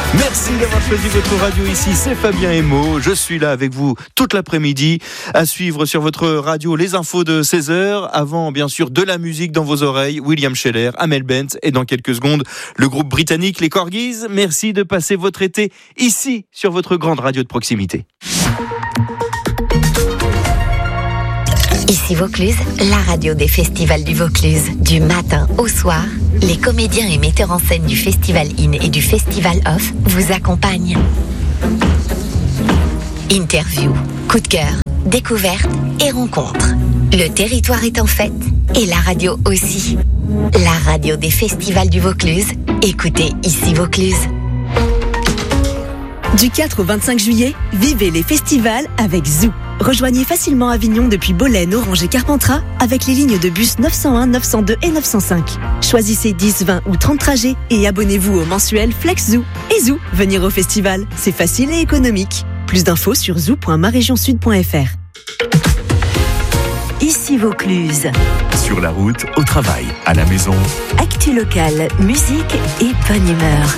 Merci d'avoir choisi votre radio ici, c'est Fabien Emo. Je suis là avec vous toute l'après-midi à suivre sur votre radio les infos de 16h. Avant, bien sûr, de la musique dans vos oreilles. William Scheller, Amel Bent et dans quelques secondes, le groupe britannique Les Corgis. Merci de passer votre été ici sur votre grande radio de proximité. Ici Vaucluse, la radio des festivals du Vaucluse. Du matin au soir, les comédiens et metteurs en scène du Festival In et du Festival Off vous accompagnent. Interviews, coups de cœur, découvertes et rencontres. Le territoire est en fête et la radio aussi. La radio des festivals du Vaucluse. Écoutez Ici Vaucluse. Du 4 au 25 juillet, vivez les festivals avec Zoo. Rejoignez facilement Avignon depuis Bolène, Orange et Carpentras avec les lignes de bus 901, 902 et 905. Choisissez 10, 20 ou 30 trajets et abonnez-vous au mensuel Flex Zoo. Et Zoo, venir au festival, c'est facile et économique. Plus d'infos sur zoo.maregionsud.fr. Ici Vaucluse. Sur la route, au travail, à la maison. Actu locale, musique et bonne humeur.